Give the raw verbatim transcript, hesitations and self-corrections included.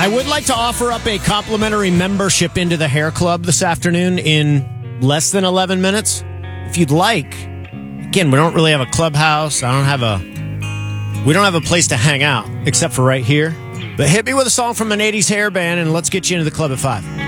I would like to offer up a complimentary membership into the hair club this afternoon in less than eleven minutes. If you'd like. Again, we don't really have a clubhouse. I don't have a, we don't have a place to hang out except for right here. But hit me with a song from an eighties hair band and let's get you into the club at five.